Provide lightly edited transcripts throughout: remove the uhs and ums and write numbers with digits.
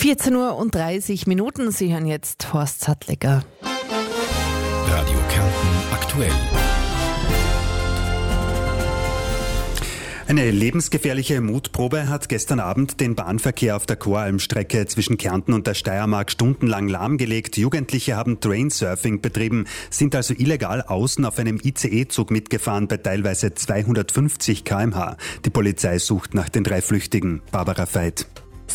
14:30 Uhr. Sie hören jetzt Horst Sattlecker. Radio Kärnten aktuell. Eine lebensgefährliche Mutprobe hat gestern Abend den Bahnverkehr auf der Choralm-Strecke zwischen Kärnten und der Steiermark stundenlang lahmgelegt. Jugendliche haben Trainsurfing betrieben, sind also illegal außen auf einem ICE-Zug mitgefahren bei teilweise 250 km/h. Die Polizei sucht nach den 3 Flüchtigen. Barbara Veit.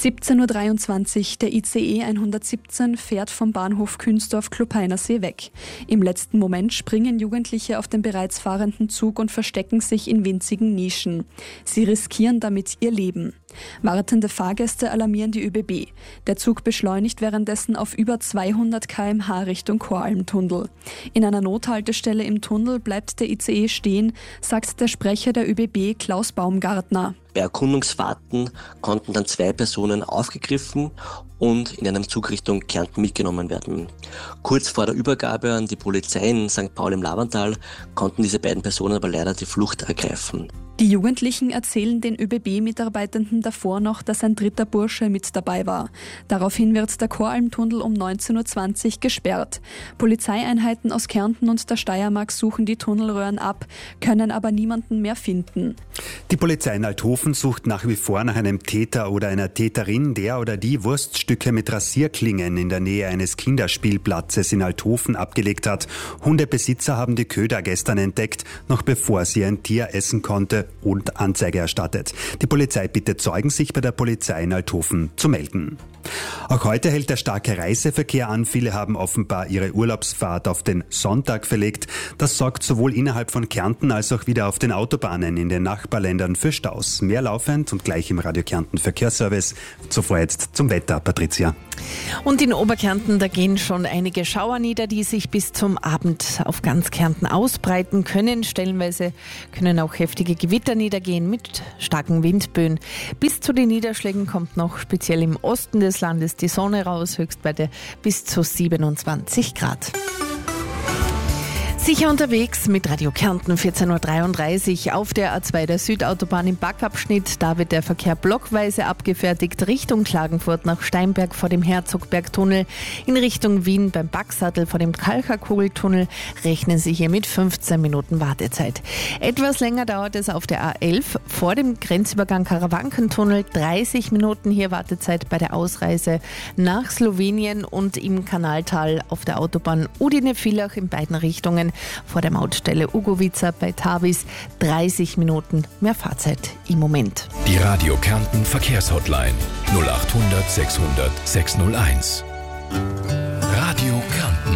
17:23 Uhr, der ICE 117 fährt vom Bahnhof Künzdorf-Klopeinersee weg. Im letzten Moment springen Jugendliche auf den bereits fahrenden Zug und verstecken sich in winzigen Nischen. Sie riskieren damit ihr Leben. Wartende Fahrgäste alarmieren die ÖBB. Der Zug beschleunigt währenddessen auf über 200 km/h Richtung Choralmtunnel. In einer Nothaltestelle im Tunnel bleibt der ICE stehen, sagt der Sprecher der ÖBB Klaus Baumgartner. Bei Erkundungsfahrten konnten dann 2 Personen aufgegriffen und in einem Zug Richtung Kärnten mitgenommen werden. Kurz vor der Übergabe an die Polizei in St. Paul im Lavantal konnten diese beiden Personen aber leider die Flucht ergreifen. Die Jugendlichen erzählen den ÖBB-Mitarbeitenden davor noch, dass ein 3. Bursche mit dabei war. Daraufhin wird der Choralmtunnel um 19:20 Uhr gesperrt. Polizeieinheiten aus Kärnten und der Steiermark suchen die Tunnelröhren ab, können aber niemanden mehr finden. Die Polizei in Althofen sucht nach wie vor nach einem Täter oder einer Täterin, der oder die Wurststücke mit Rasierklingen in der Nähe eines Kinderspielplatzes in Althofen abgelegt hat. Hundebesitzer haben die Köder gestern entdeckt, noch bevor sie ein Tier essen konnte, und Anzeige erstattet. Die Polizei bittet Zeugen, sich bei der Polizei in Althofen zu melden. Auch heute hält der starke Reiseverkehr an. Viele haben offenbar ihre Urlaubsfahrt auf den Sonntag verlegt. Das sorgt sowohl innerhalb von Kärnten als auch wieder auf den Autobahnen in den Nachbarländern für Staus. Mehr laufend und gleich im Radio Kärnten Verkehrsservice. Zuvor jetzt zum Wetter, Patricia. Und in Oberkärnten, da gehen schon einige Schauer nieder, die sich bis zum Abend auf ganz Kärnten ausbreiten können. Stellenweise können auch heftige Gewitter niedergehen mit starken Windböen. Bis zu den Niederschlägen kommt noch speziell im Osten des Landes die Sonne raus, Höchstwerte bis zu 27 Grad. Sicher unterwegs mit Radio Kärnten, 14:33 Uhr auf der A2 der Südautobahn im Backabschnitt. Da wird der Verkehr blockweise abgefertigt Richtung Klagenfurt nach Steinberg vor dem Herzogbergtunnel. In Richtung Wien beim Backsattel vor dem Kalkakugeltunnel rechnen Sie hier mit 15 Minuten Wartezeit. Etwas länger dauert es auf der A11 vor dem Grenzübergang Karawankentunnel. 30 Minuten hier Wartezeit bei der Ausreise nach Slowenien und im Kanaltal auf der Autobahn Udine-Villach in beiden Richtungen. Vor der Mautstelle Ugovica bei Tavis 30 Minuten mehr Fahrzeit im Moment. Die Radio Kärnten Verkehrshotline 0800 600 601.